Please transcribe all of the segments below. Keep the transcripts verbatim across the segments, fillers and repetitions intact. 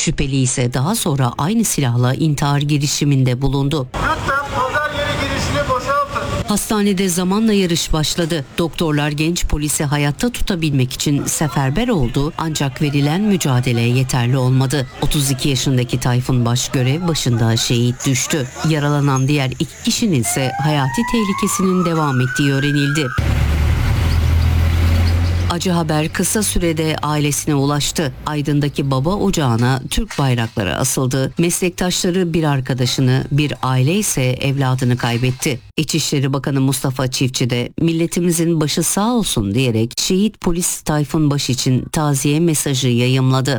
Şüpheli ise daha sonra aynı silahla intihar girişiminde bulundu. Lütfen pazar yeri girişini boşaltın. Hastanede zamanla yarış başladı. Doktorlar genç polisi hayatta tutabilmek için seferber oldu ancak verilen mücadele yeterli olmadı. otuz iki yaşındaki Tayfun Baş görev başında şehit düştü. Yaralanan diğer iki kişinin ise hayati tehlikesinin devam ettiği öğrenildi. Acı haber kısa sürede ailesine ulaştı. Aydın'daki baba ocağına Türk bayrakları asıldı. Meslektaşları bir arkadaşını, bir aile ise evladını kaybetti. İçişleri Bakanı Mustafa Çiftçi de milletimizin başı sağ olsun diyerek şehit polis Tayfun Baş için taziye mesajı yayımladı.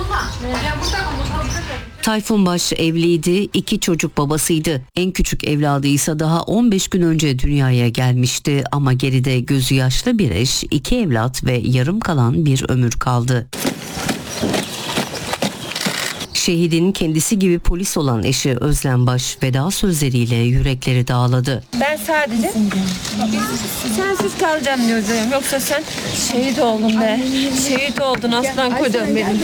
Tayfun Baş evliydi, iki çocuk babasıydı. En küçük evladı ise daha on beş gün önce dünyaya gelmişti ama geride gözü yaşlı bir eş, iki evlat ve yarım kalan bir ömür kaldı. Şehidin kendisi gibi polis olan eşi Özlem Baş veda sözleriyle yürekleri dağladı. Ben sadece sensiz kalacağım diyor hocam. Yoksa sen şehit oldun be. Şehit oldun aslan kocam benim.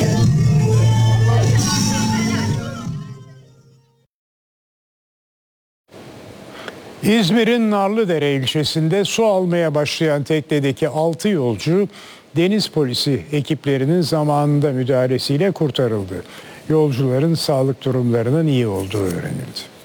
İzmir'in Narlıdere ilçesinde su almaya başlayan teknedeki altı yolcu deniz polisi ekiplerinin zamanında müdahalesiyle kurtarıldı. Yolcuların sağlık durumlarının iyi olduğu öğrenildi.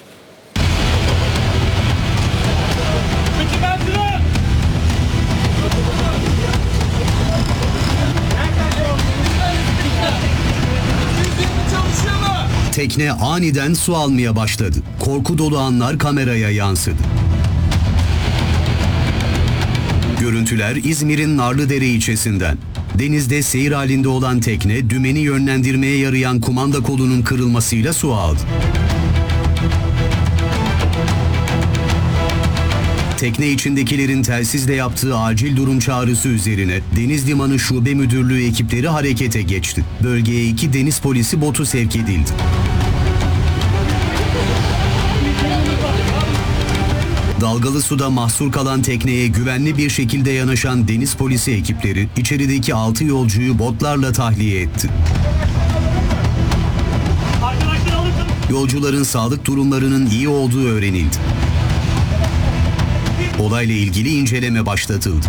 Tekne aniden su almaya başladı. Korku dolu anlar kameraya yansıdı. Görüntüler İzmir'in Narlıdere ilçesinden. Denizde seyir halinde olan tekne dümeni yönlendirmeye yarayan kumanda kolunun kırılmasıyla su aldı. Tekne içindekilerin telsizle yaptığı acil durum çağrısı üzerine Deniz Limanı Şube Müdürlüğü ekipleri harekete geçti. Bölgeye iki deniz polisi botu sevk edildi. Dalgalı suda mahsur kalan tekneye güvenli bir şekilde yanaşan deniz polisi ekipleri içerideki altı yolcuyu botlarla tahliye etti. Yolcuların sağlık durumlarının iyi olduğu öğrenildi. Olayla ilgili inceleme başlatıldı.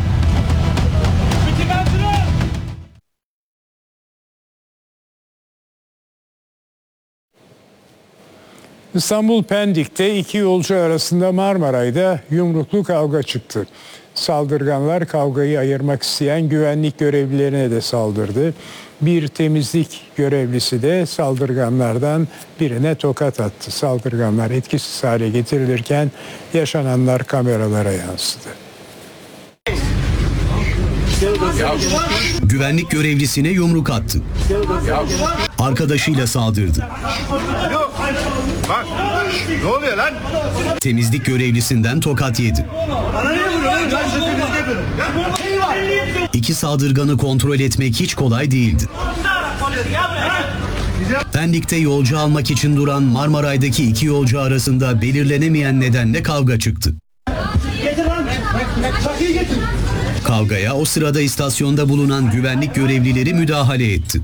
İstanbul Pendik'te iki yolcu arasında Marmaray'da yumruklu kavga çıktı. Saldırganlar kavgayı ayırmak isteyen güvenlik görevlilerine de saldırdı. Bir temizlik görevlisi de saldırganlardan birine tokat attı. Saldırganlar etkisiz hale getirilirken yaşananlar kameralara yansıdı. Güvenlik görevlisine yumruk attı. Arkadaşıyla saldırdı. Bak, ne oluyor lan? Temizlik görevlisinden tokat yedi. İki saldırganı kontrol etmek hiç kolay değildi. Pendik'te yolcu almak için duran Marmaray'daki iki yolcu arasında belirlenemeyen nedenle kavga çıktı. Kavgaya o sırada istasyonda bulunan güvenlik görevlileri müdahale etti.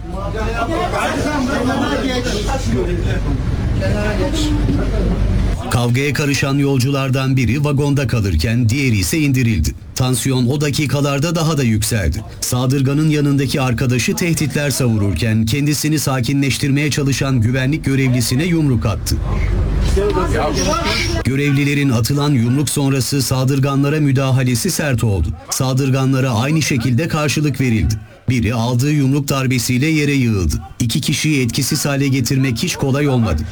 Kavgaya karışan yolculardan biri vagonda kalırken diğeri ise indirildi. Tansiyon o dakikalarda daha da yükseldi. Saldırganın yanındaki arkadaşı tehditler savururken kendisini sakinleştirmeye çalışan güvenlik görevlisine yumruk attı. Görevlilerin atılan yumruk sonrası saldırganlara müdahalesi sert oldu. Saldırganlara aynı şekilde karşılık verildi. Biri aldığı yumruk darbesiyle yere yığıldı. İki kişiyi etkisiz hale getirmek hiç kolay olmadı.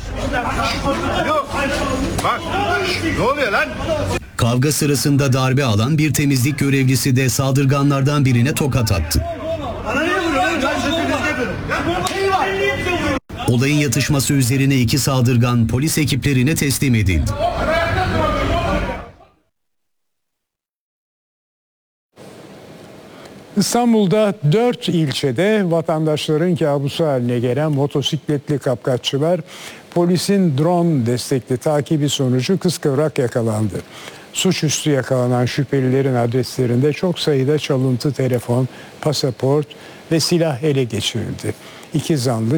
Bak, ne oluyor lan? Kavga sırasında darbe alan bir temizlik görevlisi de saldırganlardan birine tokat attı. Olayın yatışması üzerine iki saldırgan polis ekiplerine teslim edildi. İstanbul'da dört ilçede vatandaşların kabusu haline gelen motosikletli kapkaççılar polisin drone destekli takibi sonucu kıskıvrak yakalandı. Suçüstü yakalanan şüphelilerin adreslerinde çok sayıda çalıntı telefon, pasaport ve silah ele geçirildi. İki zanlı